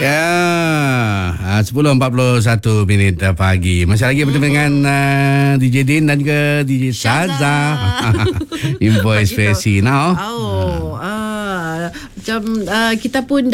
Ya, 10.41 minit pagi. Masih lagi bertemu dengan DJ Din dan juga DJ Saza. Info ekspresi now. Macam kita pun